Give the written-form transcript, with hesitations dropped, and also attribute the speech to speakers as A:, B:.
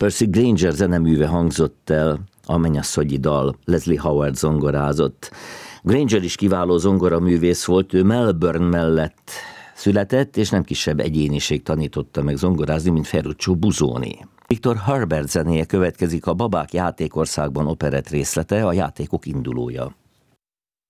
A: Percy Grainger zeneműve hangzott el, a Mennyasszonyi dal, Leslie Howard zongorázott. Grainger is kiváló zongoraművész volt, ő Melbourne mellett született, és nem kisebb egyéniség tanította meg zongorázni, mint Ferruccio Busoni. Victor Herbert zenéje következik, a Babák játékországban operett részlete, a játékok indulója.